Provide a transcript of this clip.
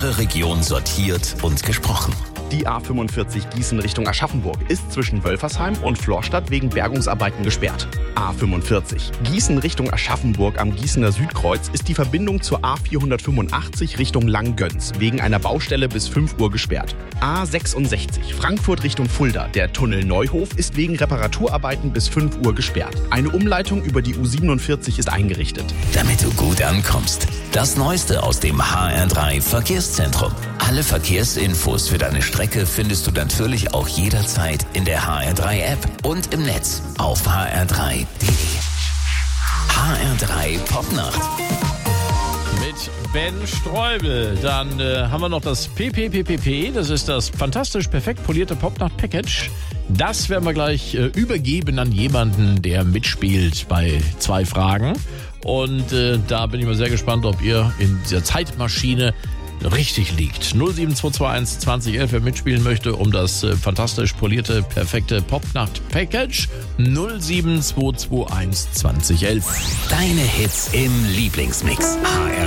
eure Region sortiert und gesprochen. Die A45 Gießen Richtung Aschaffenburg ist zwischen Wölfersheim und Florstadt wegen Bergungsarbeiten gesperrt. A45 Gießen Richtung Aschaffenburg am Gießener Südkreuz ist die Verbindung zur A485 Richtung Langgöns wegen einer Baustelle bis 5 Uhr gesperrt. A66 Frankfurt Richtung Fulda. Der Tunnel Neuhof ist wegen Reparaturarbeiten bis 5 Uhr gesperrt. Eine Umleitung über die U47 ist eingerichtet. Damit du gut ankommst. Das Neueste aus dem HR3 Verkehrszentrum. Alle Verkehrsinfos für deine Strecke findest du natürlich auch jederzeit in der HR3-App und im Netz auf hr3.de. HR3 Popnacht. Mit Ben Streubel. Dann haben wir noch das PPPPP. Das ist das fantastisch perfekt polierte Popnacht-Package. Das werden wir gleich übergeben an jemanden, der mitspielt bei 2 Fragen. Und da bin ich mal sehr gespannt, ob ihr in dieser Zeitmaschine richtig liegt. 07221 2011, wer mitspielen möchte, um das fantastisch polierte, perfekte Popnacht-Package. 07221 2011. Deine Hits im Lieblingsmix. HR